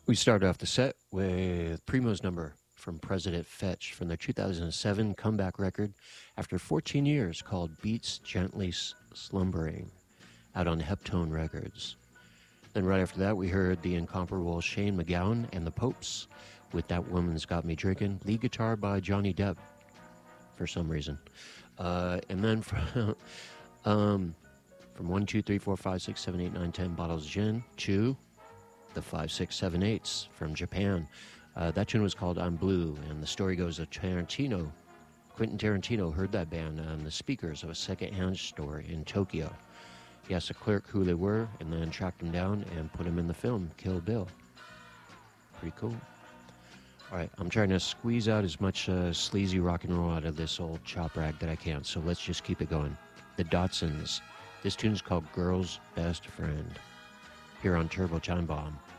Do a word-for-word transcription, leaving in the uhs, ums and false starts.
We started off the set with Primo's number from President Fetch from their two thousand seven comeback record after fourteen years called Beats Gently S- Slumbering, out on Heptone Records. Then right after that, we heard the incomparable Shane MacGowan and the Popes with That Woman's Got Me Drinking, lead guitar by Johnny Depp for some reason. Uh, and then from, um, from one, two, three, four, five, six, seven, eight, nine, ten bottles of gin to the five, six, seven, eights from Japan. Uh, that tune was called I'm Blue, and the story goes that Tarantino, Quentin Tarantino, heard that band on the speakers of a second-hand store in Tokyo. He asked the clerk who they were, and then tracked them down and put them in the film Kill Bill. Pretty cool. All right, I'm trying to squeeze out as much uh, sleazy rock and roll out of this old chop rag that I can, so let's just keep it going. The Dotsons. This tune's called Girl's Best Friend, here on Turbo Time Bomb.